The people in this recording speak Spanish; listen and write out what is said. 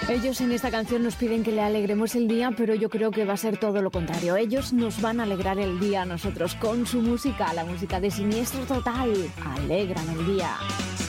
Ellos en esta canción nos piden que le alegremos el día, pero yo creo que va a ser todo lo contrario. Ellos nos van a alegrar el día a nosotros con su música, la música de Siniestro Total. Alegran el día.